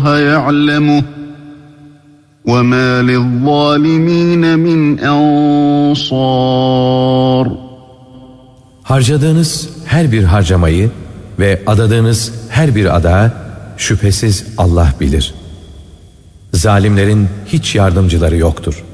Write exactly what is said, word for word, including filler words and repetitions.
يعلمه وما للظالمين من أنصار. Harcadığınız her bir harcamayı ve adadığınız her bir adağı şüphesiz Allah bilir. Zalimlerin hiç yardımcıları yoktur.